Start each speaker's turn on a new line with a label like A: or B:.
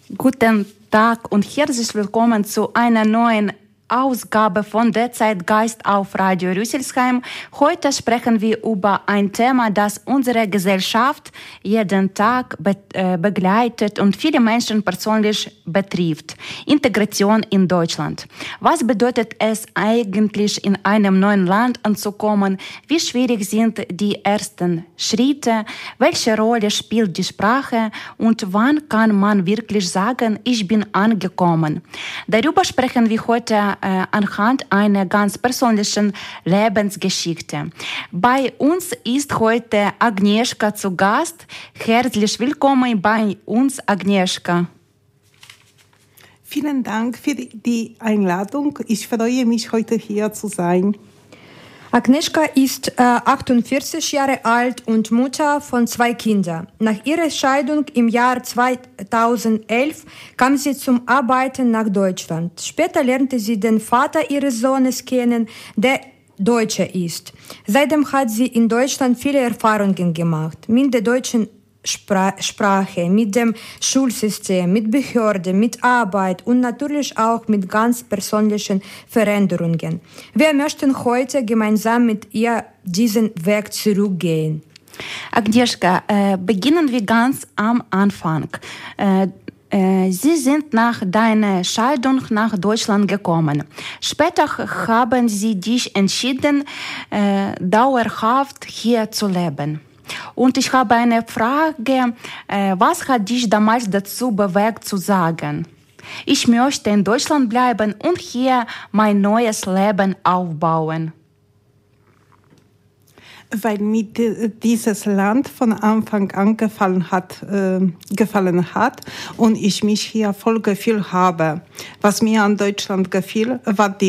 A: Guten Tag und herzlich willkommen zu einer neuen Ausgabe von Der Zeitgeist auf Radio Rüsselsheim. Heute sprechen wir über ein Thema, das unsere Gesellschaft jeden Tag begleitet und viele Menschen persönlich betrifft. Integration in Deutschland. Was bedeutet es eigentlich, in einem neuen Land anzukommen? Wie schwierig sind die ersten Schritte? Welche Rolle spielt die Sprache? Und wann kann man wirklich sagen, ich bin angekommen? Darüber sprechen wir heute anhand einer ganz persönlichen Lebensgeschichte. Bei uns ist heute Agnieszka zu Gast. Herzlich willkommen bei uns, Agnieszka.
B: Vielen Dank für die Einladung. Ich freue mich, heute hier zu sein.
C: Agnieszka ist 48 Jahre alt und Mutter von 2 Kindern. Nach ihrer Scheidung im Jahr 2011 kam sie zum Arbeiten nach Deutschland. Später lernte sie den Vater ihres Sohnes kennen, der Deutscher ist. Seitdem hat sie in Deutschland viele Erfahrungen gemacht. Mit der deutschen Sprache, mit dem Schulsystem, mit Behörden, mit Arbeit und natürlich auch mit ganz persönlichen Veränderungen. Wir möchten heute gemeinsam mit ihr diesen Weg zurückgehen.
A: Agnieszka, beginnen wir ganz am Anfang. Sie sind nach deiner Scheidung nach Deutschland gekommen. Später haben Sie dich entschieden, dauerhaft hier zu leben. Und ich habe eine Frage, was hat dich damals dazu bewegt zu sagen, ich möchte in Deutschland bleiben und hier mein neues Leben aufbauen?
B: Weil mir dieses Land von Anfang an gefallen hat und ich mich hier voll gefühlt habe. Was mir an Deutschland gefiel, war die